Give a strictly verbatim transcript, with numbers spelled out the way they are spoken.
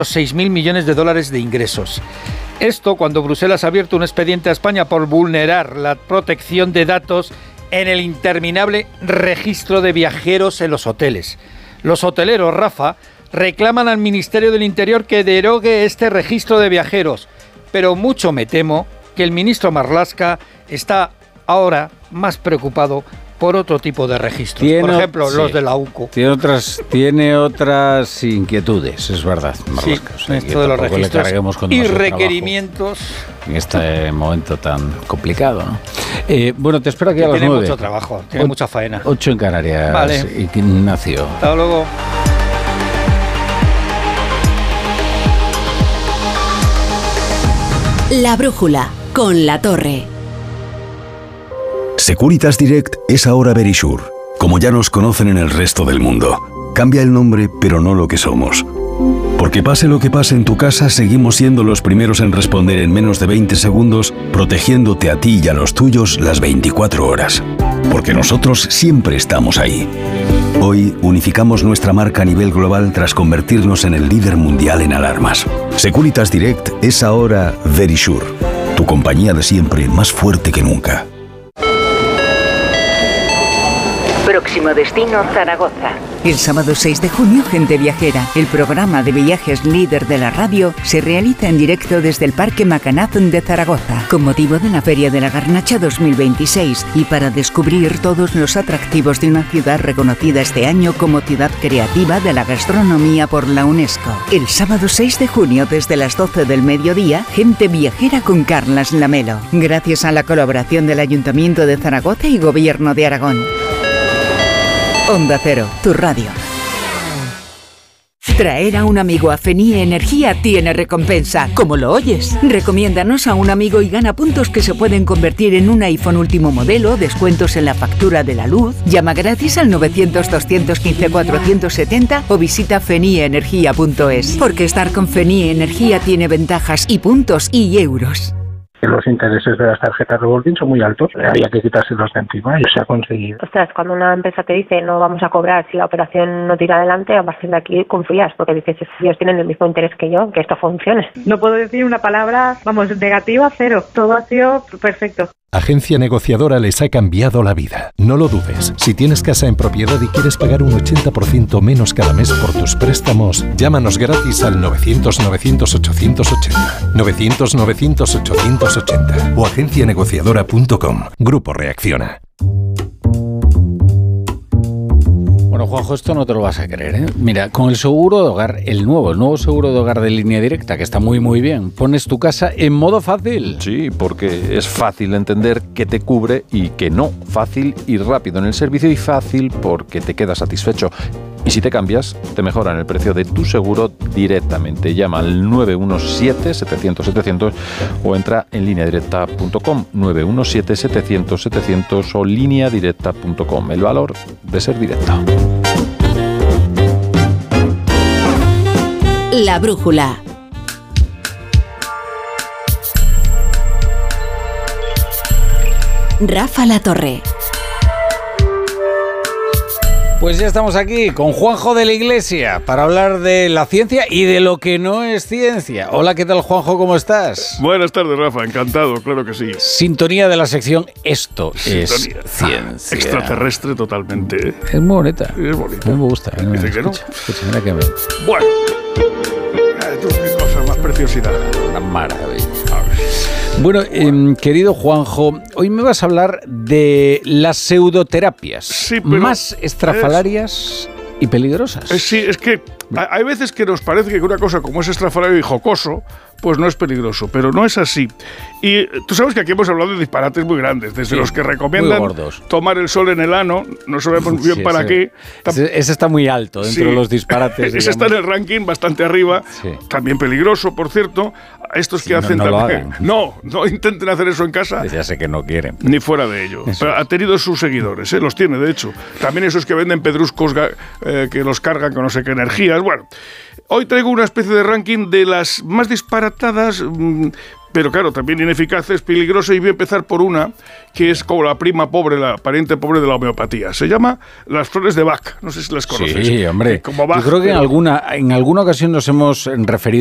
seis mil millones de dólares de ingresos. Esto cuando Bruselas ha abierto un expediente a España por vulnerar la protección de datos en el interminable registro de viajeros en los hoteles. Los hoteleros, Rafa, reclaman al Ministerio del Interior que derogue este registro de viajeros, pero mucho me temo que el ministro Marlaska está ahora más preocupado por otro tipo de registros, tiene, por ejemplo, sí, los de la U C O. Tiene otras, tiene otras inquietudes, es verdad, Marlaska. Sí, o sea, esto de los registros con y requerimientos en este momento tan complicado, ¿no? Eh, bueno, te espero aquí a las tiene nueve. Tiene mucho trabajo, tiene o, mucha faena. Ocho en Canarias, vale. Ignacio. Hasta luego. La brújula, con La Torre. Securitas Direct es ahora Verisure, como ya nos conocen en el resto del mundo. Cambia el nombre, pero no lo que somos. Porque pase lo que pase en tu casa, seguimos siendo los primeros en responder en menos de veinte segundos, protegiéndote a ti y a los tuyos las veinticuatro horas. Porque nosotros siempre estamos ahí. Hoy unificamos nuestra marca a nivel global tras convertirnos en el líder mundial en alarmas. Securitas Direct es ahora Verisure, tu compañía de siempre más fuerte que nunca. Próximo destino, Zaragoza. El sábado seis de junio, Gente Viajera, el programa de viajes líder de la radio, se realiza en directo desde el Parque Macanaz de Zaragoza, con motivo de la Feria de la Garnacha dos mil veintiséis y para descubrir todos los atractivos de una ciudad reconocida este año como ciudad creativa de la gastronomía por la UNESCO. El sábado seis de junio, desde las doce del mediodía, Gente Viajera con Carlas Lamelo, gracias a la colaboración del Ayuntamiento de Zaragoza y Gobierno de Aragón. Onda Cero, tu radio. Traer a un amigo a Fenie Energía tiene recompensa, como lo oyes. Recomiéndanos a un amigo y gana puntos que se pueden convertir en un iPhone último modelo, descuentos en la factura de la luz. Llama gratis al novecientos, doscientos quince, cuatrocientos setenta o visita fenie energía punto es. Porque estar con Fenie Energía tiene ventajas y puntos y euros. Los intereses de las tarjetas revolving son muy altos, había que quitárselos de encima y se ha conseguido. Ostras, cuando una empresa te dice no vamos a cobrar si la operación no tira adelante, a partir de aquí confías, porque dices, ellos tienen el mismo interés que yo, que esto funcione. No puedo decir una palabra, vamos, negativa, cero. Todo ha sido perfecto. Agencia Negociadora les ha cambiado la vida. No lo dudes. Si tienes casa en propiedad y quieres pagar un ochenta por ciento menos cada mes por tus préstamos, llámanos gratis al novecientos, novecientos, ochocientos ochenta. novecientos, novecientos, ochocientos ochenta o agencia negociadora punto com. Grupo Reacciona. Bueno, Juanjo, esto no te lo vas a creer, ¿eh? Mira, con el seguro de hogar, el nuevo, el nuevo seguro de hogar de Línea Directa, que está muy muy bien, pones tu casa en modo fácil. Sí, porque es fácil entender qué te cubre y qué no. Fácil y rápido en el servicio y fácil porque te quedas satisfecho. Y si te cambias, te mejoran el precio de tu seguro directamente. Llama al nueve uno siete, setecientos, setecientos o entra en línea directa punto com. nueve uno siete, setecientos, setecientos o línea directa punto com. El valor de ser directo. La brújula. Rafa La Torre. Pues ya estamos aquí con Juanjo de la Iglesia para hablar de la ciencia y de lo que no es ciencia. Hola, ¿qué tal, Juanjo? ¿Cómo estás? Buenas tardes, Rafa. Encantado, claro que sí. Sintonía de la sección Esto Sintonía. es ciencia. Extraterrestre totalmente. ¿eh? Es muy bonita. Es bonita. Me gusta. ¿Dice Mira, que no? escucha, escucha, mira que me... Bueno. Ay, tú, qué cosa, más preciosidad. Una maravilla. Bueno, eh, querido Juanjo, hoy me vas a hablar de las pseudoterapias sí, pero más estrafalarias es, y peligrosas. Es, sí, es que hay veces que nos parece que una cosa como es estrafalario y jocoso, pues no es peligroso, pero no es así. Y tú sabes que aquí hemos hablado de disparates muy grandes, desde sí, los que recomiendan tomar el sol en el ano, no sabemos bien sí, para ese, qué. Ese, ese está muy alto dentro sí, de los disparates. Ese está en el ranking bastante arriba, sí. También peligroso, por cierto. Estos que sí, hacen no, no, también, no, no intenten hacer eso en casa. Ya sé que no quieren. Ni fuera de ello. Pero ha tenido sus seguidores, ¿eh? Los tiene, de hecho. También esos que venden pedruscos eh, que los cargan con no sé qué energías. Bueno, hoy traigo una especie de ranking de las más disparatadas, mmm, pero claro, también ineficaz, es peligroso, y voy a empezar por una que es como la prima pobre, la pariente pobre de la homeopatía. Se llama las flores de Bach, no sé si las conoces. Sí, hombre, como Bach, yo creo que pero... en alguna, en alguna ocasión nos hemos referido